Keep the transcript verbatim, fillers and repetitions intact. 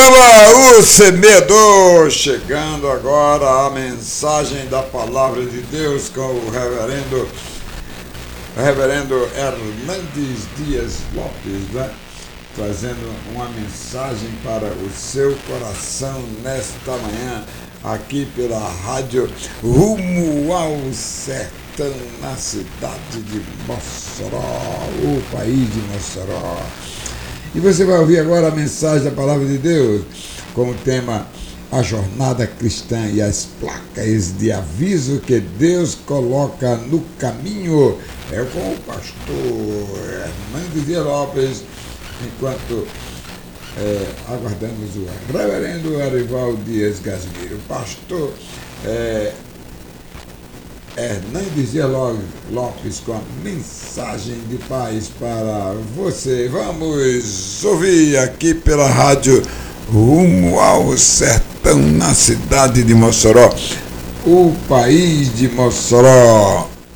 programa O Semeador, chegando agora a mensagem da Palavra de Deus com o reverendo, reverendo Hernandes Dias Lopes, né? Trazendo uma mensagem para o seu coração nesta manhã, aqui pela rádio Rumo ao Sertão, na cidade de Mossoró, o país de Mossoró. E você vai ouvir agora a mensagem da Palavra de Deus com o tema A Jornada Cristã e as placas de aviso que Deus coloca no caminho. É com o pastor Hernandes Dias Lopes, enquanto é, aguardamos o reverendo Arival Dias Gasmiro. Pastor é, Hernandes Dias Lopes com a mensagem de paz para você. Vamos ouvir aqui pela rádio Rumo ao Sertão, na cidade de Mossoró, o país de Mossoró.